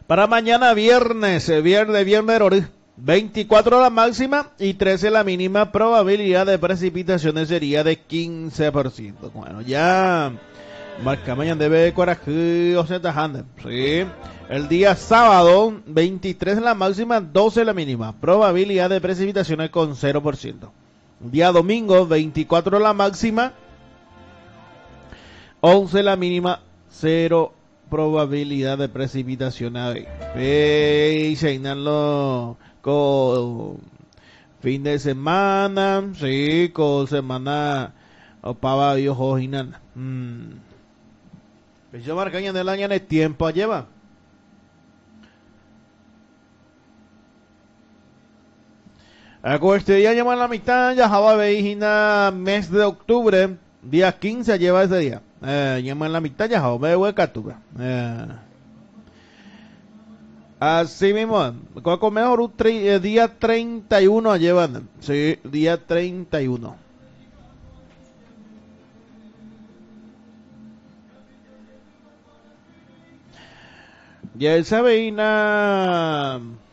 Para mañana viernes, viernes, 24 la máxima y 13 la mínima. Probabilidad de precipitaciones sería de 15%. Bueno, ya marca mañana debe coraje o se tajande. Sí. El día sábado, 23 la máxima, 12 la mínima. Probabilidad de precipitaciones con 0%. Día domingo, 24 la máxima, 11 la mínima, 0 probabilidad de precipitación ahí. Y seinalo con fin de semana, sí, con semana para viejos y nada. Yo marcaña del año en el tiempo lleva. Este día lleva en la mitad, ya va a ver mes de octubre, día 15 lleva ese día. Lleva en la mitad, ya va a ver octubre. Así mismo, con mejor día 31 llevan. Sí, día 31. Y él sabe